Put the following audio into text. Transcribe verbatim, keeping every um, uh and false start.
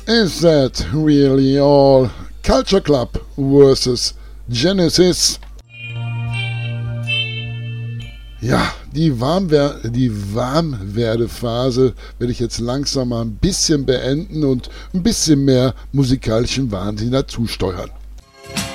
Is that really all? Culture Club versus Genesis. Ja, die, Warmwer- die Warmwerdephase werde ich jetzt langsam mal ein bisschen beenden und ein bisschen mehr musikalischen Wahnsinn dazu steuern.